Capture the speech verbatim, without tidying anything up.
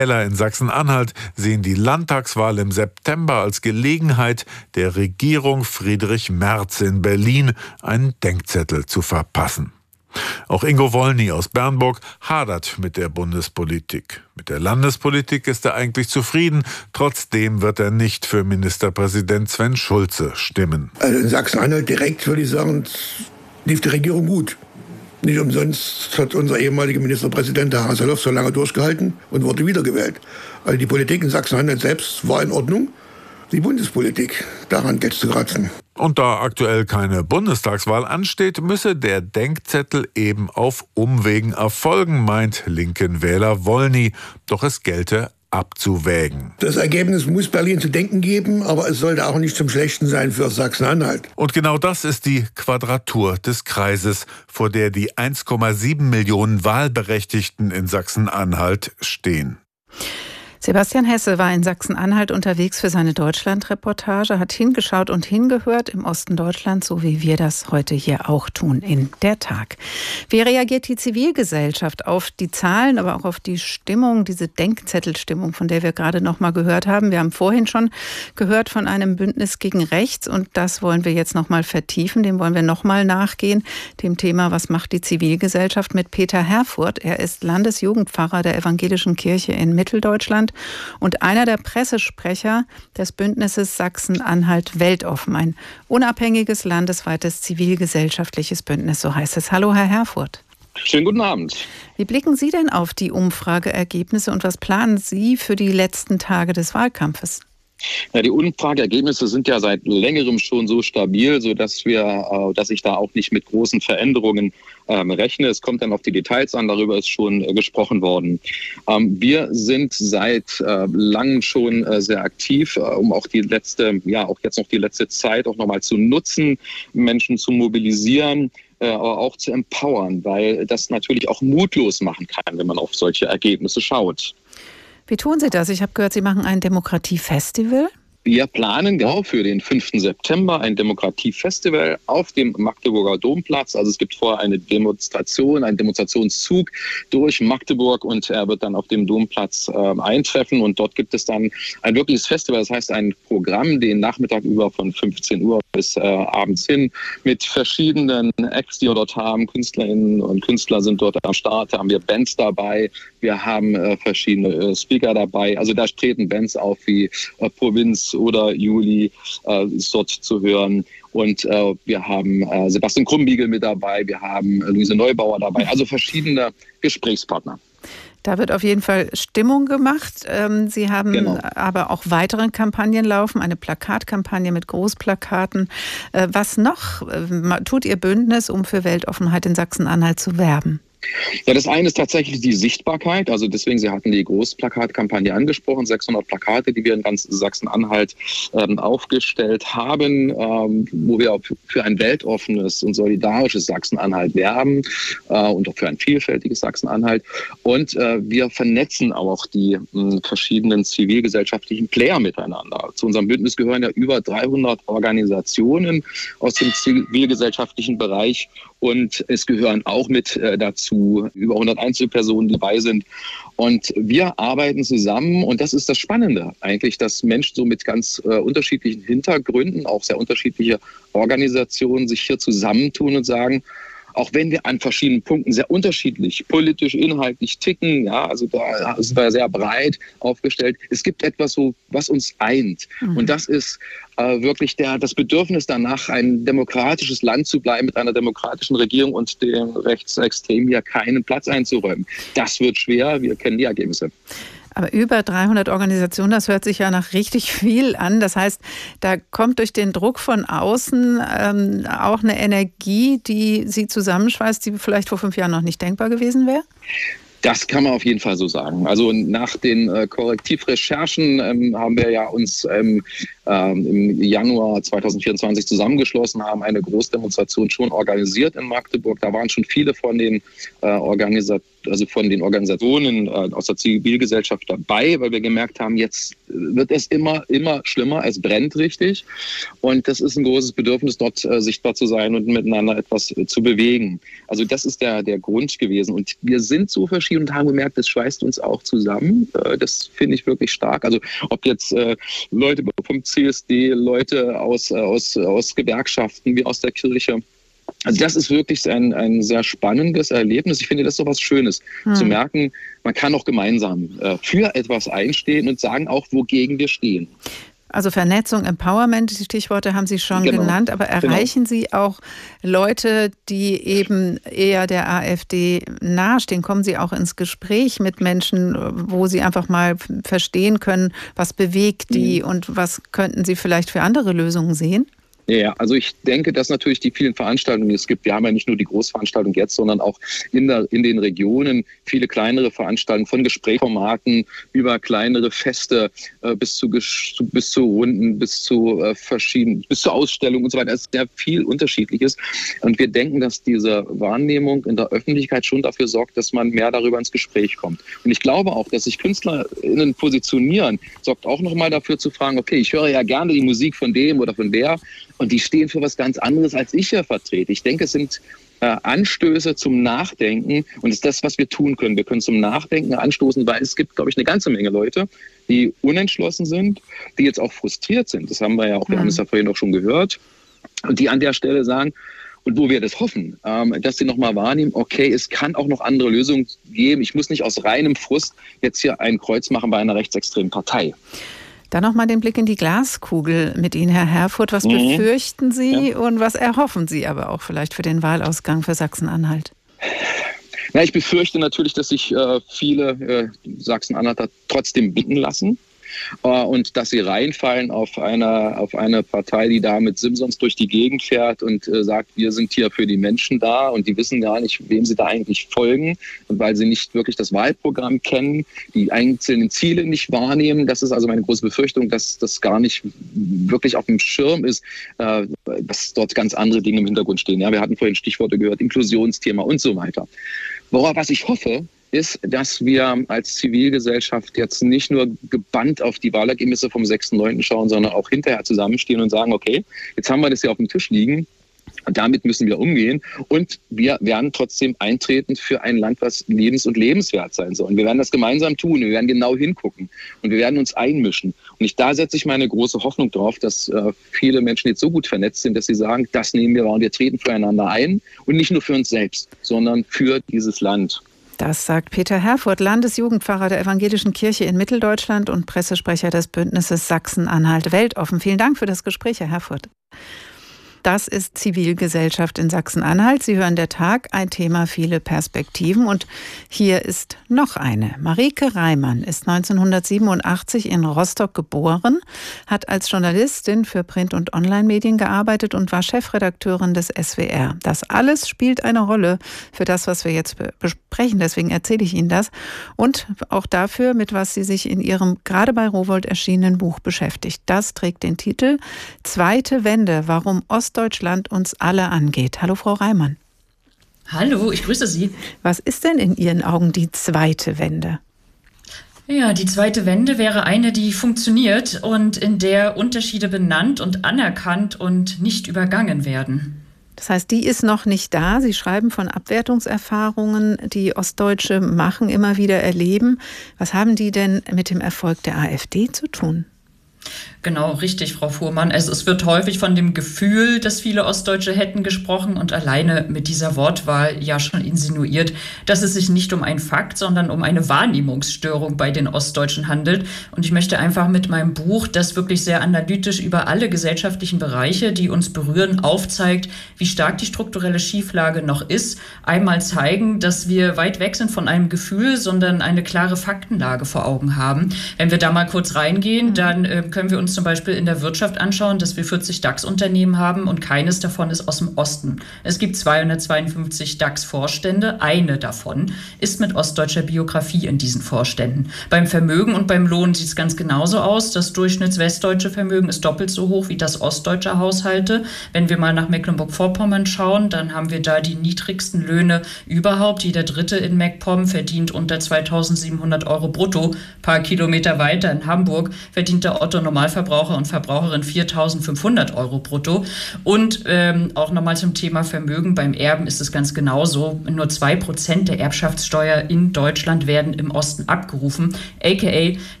Wähler in Sachsen-Anhalt sehen die Landtagswahl im September als Gelegenheit, der Regierung Friedrich Merz in Berlin einen Denkzettel zu verpassen. Auch Ingo Wollny aus Bernburg hadert mit der Bundespolitik. Mit der Landespolitik ist er eigentlich zufrieden. Trotzdem wird er nicht für Ministerpräsident Sven Schulze stimmen. Also in Sachsen-Anhalt direkt würde ich sagen, lief die Regierung gut. Nicht umsonst hat unser ehemaliger Ministerpräsident, der Haseloff, so lange durchgehalten und wurde wiedergewählt. Also die Politik in Sachsen-Anhalt selbst war in Ordnung. Die Bundespolitik, daran geht's zu kratzen. Und da aktuell keine Bundestagswahl ansteht, müsse der Denkzettel eben auf Umwegen erfolgen, meint linken Wähler Wollny. Doch es gelte abzuwägen. Das Ergebnis muss Berlin zu denken geben, aber es sollte auch nicht zum Schlechten sein für Sachsen-Anhalt. Und genau das ist die Quadratur des Kreises, vor der die eins Komma sieben Millionen Wahlberechtigten in Sachsen-Anhalt stehen. Sebastian Hesse war in Sachsen-Anhalt unterwegs für seine Deutschland-Reportage, hat hingeschaut und hingehört im Osten Deutschlands, so wie wir das heute hier auch tun in der Tag. Wie reagiert die Zivilgesellschaft auf die Zahlen, aber auch auf die Stimmung, diese Denkzettelstimmung, von der wir gerade noch mal gehört haben? Wir haben vorhin schon gehört von einem Bündnis gegen Rechts und das wollen wir jetzt noch mal vertiefen, dem wollen wir noch mal nachgehen, dem Thema, was macht die Zivilgesellschaft, mit Peter Herfurth. Er ist Landesjugendpfarrer der Evangelischen Kirche in Mitteldeutschland und einer der Pressesprecher des Bündnisses Sachsen-Anhalt weltoffen. Ein unabhängiges, landesweites zivilgesellschaftliches Bündnis, so heißt es. Hallo, Herr Herfurth. Schönen guten Abend. Wie blicken Sie denn auf die Umfrageergebnisse und was planen Sie für die letzten Tage des Wahlkampfes? Ja, die Umfrageergebnisse sind ja seit längerem schon so stabil, sodass wir, äh, dass ich da auch nicht mit großen Veränderungen ähm, rechne. Es kommt dann auf die Details an, darüber ist schon äh, gesprochen worden. Ähm, wir sind seit äh, langem schon äh, sehr aktiv, äh, um auch die letzte, ja auch jetzt noch die letzte Zeit auch nochmal zu nutzen, Menschen zu mobilisieren, äh, aber auch zu empowern, weil das natürlich auch mutlos machen kann, wenn man auf solche Ergebnisse schaut. Wie tun Sie das? Ich habe gehört, Sie machen ein Demokratiefestival. Wir planen genau für den fünften September ein Demokratiefestival auf dem Magdeburger Domplatz. Also es gibt vorher eine Demonstration, einen Demonstrationszug durch Magdeburg und er wird dann auf dem Domplatz äh, eintreffen. Und dort gibt es dann ein wirkliches Festival, das heißt ein Programm, den Nachmittag über von fünfzehn Uhr bis äh, abends hin mit verschiedenen Acts, die wir dort haben. Künstlerinnen und Künstler sind dort am Start, da haben wir Bands dabei, wir haben äh, verschiedene äh, Speaker dabei. Also da treten Bands auf wie äh, Provinz oder Juli äh, ist dort zu hören. Und äh, wir haben äh, Sebastian Krumbiegel mit dabei, wir haben äh, Luise Neubauer dabei, also verschiedene Gesprächspartner. Da wird auf jeden Fall Stimmung gemacht. Sie haben genau. aber auch weitere Kampagnen laufen, eine Plakatkampagne mit Großplakaten. Was noch tut Ihr Bündnis, um für Weltoffenheit in Sachsen-Anhalt zu werben? Ja, das eine ist tatsächlich die Sichtbarkeit. Also deswegen, Sie hatten die Großplakatkampagne angesprochen, sechshundert Plakate, die wir in ganz Sachsen-Anhalt ähm, aufgestellt haben, ähm, wo wir auch für ein weltoffenes und solidarisches Sachsen-Anhalt werben äh, und auch für ein vielfältiges Sachsen-Anhalt. Und äh, wir vernetzen auch die äh, verschiedenen zivilgesellschaftlichen Player miteinander. Zu unserem Bündnis gehören ja über dreihundert Organisationen aus dem zivilgesellschaftlichen Bereich. Und es gehören auch mit äh, dazu über hundert Einzelpersonen, die dabei sind. Und wir arbeiten zusammen. Und das ist das Spannende eigentlich, dass Menschen so mit ganz äh, unterschiedlichen Hintergründen, auch sehr unterschiedliche Organisationen sich hier zusammentun und sagen, auch wenn wir an verschiedenen Punkten sehr unterschiedlich, politisch, inhaltlich ticken, ja, also da sind wir sehr breit aufgestellt. Es gibt etwas so, was uns eint. Mhm. Und das ist äh, wirklich der, das Bedürfnis danach, ein demokratisches Land zu bleiben mit einer demokratischen Regierung und dem Rechtsextremen hier keinen Platz einzuräumen. Das wird schwer, wir kennen die Ergebnisse. Aber über dreihundert Organisationen, das hört sich ja nach richtig viel an. Das heißt, da kommt durch den Druck von außen ähm, auch eine Energie, die Sie zusammenschweißt, die vielleicht vor fünf Jahren noch nicht denkbar gewesen wäre? Das kann man auf jeden Fall so sagen. Also nach den äh, Korrektivrecherchen ähm, haben wir ja uns ähm, ähm, im Januar zweitausendvierundzwanzig zusammengeschlossen haben, eine Großdemonstration schon organisiert in Magdeburg. Da waren schon viele von den äh, Organisat- also von den Organisationen äh, aus der Zivilgesellschaft dabei, weil wir gemerkt haben, jetzt wird es immer, immer schlimmer, es brennt richtig. Und das ist ein großes Bedürfnis, dort äh, sichtbar zu sein und miteinander etwas äh, zu bewegen. Also das ist der, der Grund gewesen. Und wir sind so verschieden und haben gemerkt, das schweißt uns auch zusammen. Äh, das finde ich wirklich stark. Also ob jetzt äh, Leute vom C S D, Leute aus, äh, aus, aus Gewerkschaften wie aus der Kirche. Also das ist wirklich ein, ein sehr spannendes Erlebnis. Ich finde das so was Schönes, hm. zu merken, man kann auch gemeinsam äh, für etwas einstehen und sagen auch, wogegen wir stehen. Also Vernetzung, Empowerment, die Stichworte haben Sie schon genau. genannt, aber erreichen genau. Sie auch Leute, die eben eher der AfD nahestehen? Kommen Sie auch ins Gespräch mit Menschen, wo Sie einfach mal verstehen können, was bewegt die mhm. und was könnten Sie vielleicht für andere Lösungen sehen? Ja, also ich denke, dass natürlich die vielen Veranstaltungen, die es gibt, wir haben ja nicht nur die Großveranstaltung jetzt, sondern auch in, der, in den Regionen viele kleinere Veranstaltungen von Gesprächsformaten über kleinere Feste äh, bis zu bis zu Runden, bis zu äh, verschiedenen, bis zu Ausstellungen und so weiter. Es ist sehr viel Unterschiedliches. Und wir denken, dass diese Wahrnehmung in der Öffentlichkeit schon dafür sorgt, dass man mehr darüber ins Gespräch kommt. Und ich glaube auch, dass sich KünstlerInnen positionieren, sorgt auch nochmal dafür zu fragen, okay, ich höre ja gerne die Musik von dem oder von der. Und die stehen für was ganz anderes, als ich hier vertrete. Ich denke, es sind äh, Anstöße zum Nachdenken. Und es ist das, was wir tun können. Wir können zum Nachdenken anstoßen, weil es gibt, glaube ich, eine ganze Menge Leute, die unentschlossen sind, die jetzt auch frustriert sind. Das haben wir ja auch, wir haben es ja vorhin auch schon gehört. Und die an der Stelle sagen, und wo wir das hoffen, ähm, dass sie nochmal wahrnehmen, okay, es kann auch noch andere Lösungen geben. Ich muss nicht aus reinem Frust jetzt hier ein Kreuz machen bei einer rechtsextremen Partei. Dann nochmal den Blick in die Glaskugel mit Ihnen, Herr Herfurth. Was mhm. befürchten Sie ja. und was erhoffen Sie aber auch vielleicht für den Wahlausgang für Sachsen-Anhalt? Ja, ich befürchte natürlich, dass sich äh, viele äh, Sachsen-Anhalter trotzdem blicken lassen. Und dass sie reinfallen auf eine, auf eine Partei, die da mit Simsons durch die Gegend fährt und äh, sagt, wir sind hier für die Menschen da und die wissen gar nicht, wem sie da eigentlich folgen, und weil sie nicht wirklich das Wahlprogramm kennen, die einzelnen Ziele nicht wahrnehmen. Das ist also meine große Befürchtung, dass das gar nicht wirklich auf dem Schirm ist, äh, dass dort ganz andere Dinge im Hintergrund stehen. Ja, wir hatten vorhin Stichworte gehört, Inklusionsthema und so weiter. Worauf, was ich hoffe, ist, dass wir als Zivilgesellschaft jetzt nicht nur gebannt auf die Wahlergebnisse vom sechsten neunten schauen, sondern auch hinterher zusammenstehen und sagen, okay, jetzt haben wir das hier auf dem Tisch liegen, damit müssen wir umgehen und wir werden trotzdem eintreten für ein Land, was lebens- und lebenswert sein soll. Und wir werden das gemeinsam tun, wir werden genau hingucken und wir werden uns einmischen. Und ich, da setze ich meine große Hoffnung drauf, dass äh, viele Menschen jetzt so gut vernetzt sind, dass sie sagen, das nehmen wir wahr und wir treten füreinander ein und nicht nur für uns selbst, sondern für dieses Land. Das sagt Peter Herfurth, Landesjugendpfarrer der Evangelischen Kirche in Mitteldeutschland und Pressesprecher des Bündnisses Sachsen-Anhalt weltoffen. Vielen Dank für das Gespräch, Herr Herfurth. Das ist Zivilgesellschaft in Sachsen-Anhalt. Sie hören der Tag, ein Thema, viele Perspektiven. Und hier ist noch eine. Marieke Reimann ist neunzehnhundertsiebenundachtzig in Rostock geboren, hat als Journalistin für Print- und Online-Medien gearbeitet und war Chefredakteurin des S W R. Das alles spielt eine Rolle für das, was wir jetzt besprechen. Deswegen erzähle ich Ihnen das. Und auch dafür, mit was sie sich in ihrem gerade bei Rowohlt erschienenen Buch beschäftigt. Das trägt den Titel Zweite Wende, warum Ost Deutschland uns alle angeht. Hallo, Frau Reimann. Hallo, ich grüße Sie. Was ist denn in Ihren Augen die zweite Wende? Ja, die zweite Wende wäre eine, die funktioniert und in der Unterschiede benannt und anerkannt und nicht übergangen werden. Das heißt, die ist noch nicht da. Sie schreiben von Abwertungserfahrungen, die Ostdeutsche machen, immer wieder erleben. Was haben die denn mit dem Erfolg der AfD zu tun? Genau, richtig, Frau Fuhrmann. Also es wird häufig von dem Gefühl, dass viele Ostdeutsche hätten gesprochen und alleine mit dieser Wortwahl ja schon insinuiert, dass es sich nicht um einen Fakt, sondern um eine Wahrnehmungsstörung bei den Ostdeutschen handelt. Und ich möchte einfach mit meinem Buch, das wirklich sehr analytisch über alle gesellschaftlichen Bereiche, die uns berühren, aufzeigt, wie stark die strukturelle Schieflage noch ist, einmal zeigen, dass wir weit weg sind von einem Gefühl, sondern eine klare Faktenlage vor Augen haben. Wenn wir da mal kurz reingehen, dann äh, können wir uns zum Beispiel in der Wirtschaft anschauen, dass wir vierzig DAX-Unternehmen haben und keines davon ist aus dem Osten. Es gibt zweihundertzweiundfünfzig DAX-Vorstände, eine davon ist mit ostdeutscher Biografie in diesen Vorständen. Beim Vermögen und beim Lohn sieht es ganz genauso aus. Das durchschnittswestdeutsche Vermögen ist doppelt so hoch wie das ostdeutscher Haushalte. Wenn wir mal nach Mecklenburg-Vorpommern schauen, dann haben wir da die niedrigsten Löhne überhaupt. Jeder Dritte in MacPom verdient unter zweitausendsiebenhundert Euro brutto. Ein paar Kilometer weiter in Hamburg verdient der Otto-Normalverbraucher und Verbraucherin viertausendfünfhundert Euro brutto. Und ähm, auch nochmal zum Thema Vermögen. Beim Erben ist es ganz genauso. Nur zwei Prozent der Erbschaftssteuer in Deutschland werden im Osten abgerufen. A K A